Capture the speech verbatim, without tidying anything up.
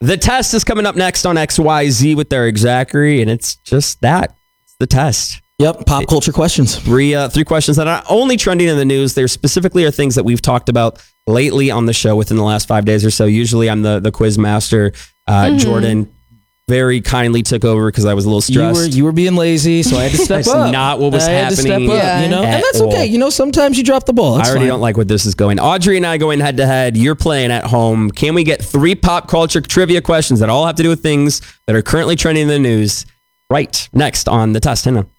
The test is coming up next on X Y Z with Eric Zachary, and it's just that. It's the test. Yep, pop culture questions. Three uh, three questions that are not only trending in the news. They specifically are things that we've talked about lately on the show within the last five days or so. Usually I'm the, the quiz master. Uh, mm-hmm. Jordan very kindly took over because I was a little stressed. You were, you were being lazy, so I had to step That's up. not what was I happening. Had to step up, yeah. you know? And that's all. okay. You know, sometimes you drop the ball. That's I already fine. don't like where this is going. Audrey and I going head to head. You're playing at home. Can we get three pop culture trivia questions that all have to do with things that are currently trending in the news? Right. Next on the test. Hang on.